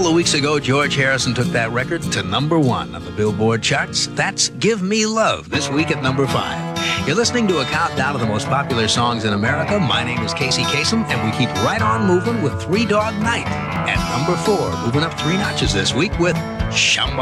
of weeks ago, George Harrison took that record to #1 on the Billboard charts. That's Give Me Love, this week at #5. You're listening to a countdown of the most popular songs in America. My name is Casey Kasem, and we keep right on moving with Three Dog Night. At #4, moving up 3 notches this week with Shamba.